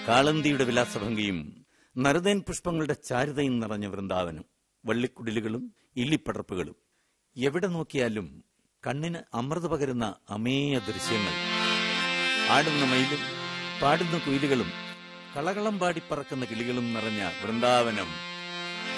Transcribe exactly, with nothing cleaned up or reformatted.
കാളന്തിയുടെ വിലാസഭംഗിയും നറുതേൻ പുഷ്പങ്ങളുടെ ചാരുതയും നിറഞ്ഞ വൃന്ദാവനം, വള്ളിക്കുടിലുകളും ഇല്ലിപ്പടർപ്പുകളും. എവിടെ നോക്കിയാലും കണ്ണിന് അമൃത പകരുന്ന അമേയ ദൃശ്യങ്ങൾ. ആടുന്ന മയിലും പാടുന്ന കുയിലുകളും കളകളം പാടി പറക്കുന്ന കിളികളും നിറഞ്ഞ വൃന്ദാവനം